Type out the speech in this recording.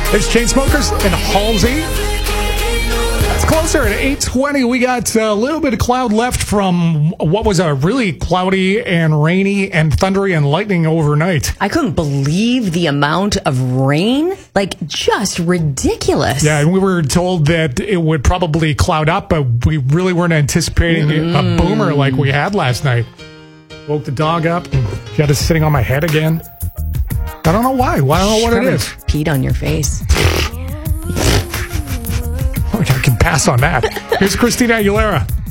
It's Chainsmokers and Halsey. It's closer at 8:20. We got a little bit of cloud left from what was a really cloudy and rainy and thundery and lightning overnight. I couldn't believe the amount of rain. Like, just ridiculous. Yeah, and we were told that it would probably cloud up, but we really weren't anticipating a boomer like we had last night. Woke the dog up and she had it sitting on my head again. I don't know why. I don't know what it is. Peed on your face. I can pass on that. Here's Christina Aguilera.